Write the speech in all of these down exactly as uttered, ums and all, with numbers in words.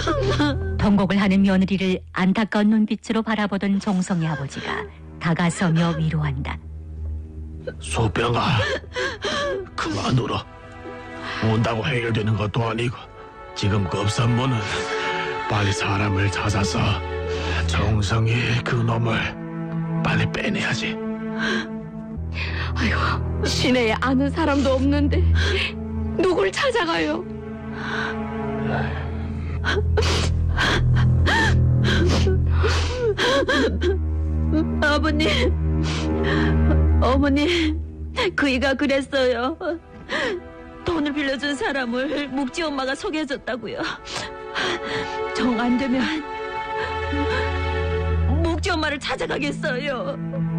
통곡을 하는 며느리를 안타까운 눈빛으로 바라보던 종성의 아버지가 다가서며 위로한다. 소병아, 그만 울어. 운다고 해결되는 것도 아니고 지금 급선무는 빨리 사람을 찾아서 정성이 그 놈을 빨리 빼내야지. 아이고, 시내에 아는 사람도 없는데 누굴 찾아가요? 아버님, 어머니, 그이가 그랬어요. 돈을 빌려준 사람을 묵지 엄마가 소개해줬다고요. 정 안 되면 묵지 엄마를 찾아가겠어요.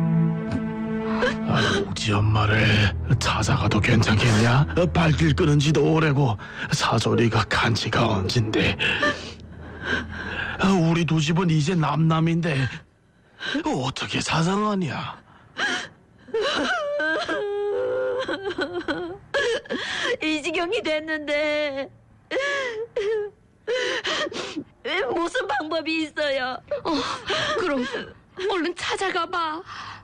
아, 묵지 엄마를 찾아가도 괜찮겠냐? 발길 끊은 지도 오래고 사소리가 간 지가 언젠데. 아, 우리 두 집은 이제 남남인데 어떻게 사상하냐? 이 지경이 됐는데 무슨 방법이 있어요? 어, 그럼 얼른 찾아가 봐.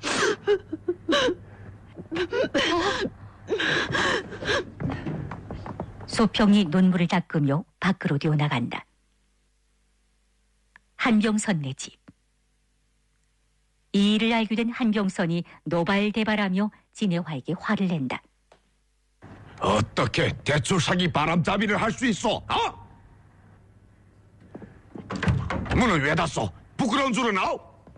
소평이 눈물을 닦으며 밖으로 뛰어나간다. 한병선네 집. 이 일을 알게 된 한병선이 노발대발하며 진혜화에게 화를 낸다. 어떻게 대출사기 바람잡이를 할 수 있어? 어? 문을 왜 닫소? 부끄러운 줄은 아오?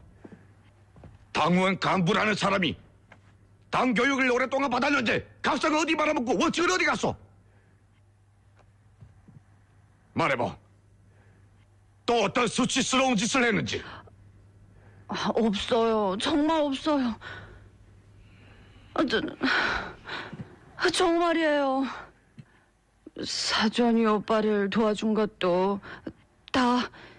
당원 간부라는 사람이 당 교육을 오랫동안 받았는데 값은 어디 말아먹고 원칙은 어디 갔어? 말해봐. 또 어떤 수치스러운 짓을 했는지. 아, 없어요. 정말 없어요. 아, 저, 아, 정말이에요. 사전이 오빠를 도와준 것도 다